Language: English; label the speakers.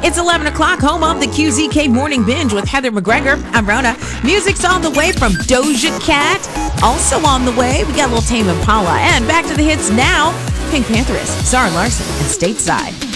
Speaker 1: It's 11 o'clock, home of the QZK Morning Binge with Heather McGregor. I'm Rona. Music's on the way from Doja Cat. Also on the way, we got a little Tame Impala. And back to the hits now. Pink Pantheress, Zara Larsson, and Stateside.